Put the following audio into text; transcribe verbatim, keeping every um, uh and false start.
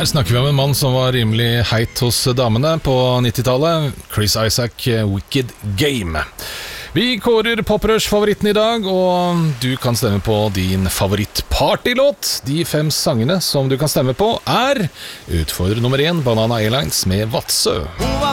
Her snakker vi om en mann som var rimelig heit hos damene på nittitallet. Chris Isaak, Wicked Game. Vi kårer Poprush-favoritten i dag, og du kan stemme på din favoritt-partylåt. De fem sangene som du kan stemme på er utfordrer nummer én, Banana Airlines med Vatsø. Hun var